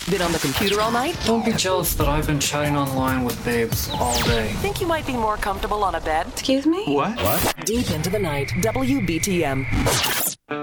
Been on the computer all night? Don't be jealous that I've been chatting online with babes all day. Think you might be more comfortable on a bed? Excuse me? What? Deep into the night, WBTM.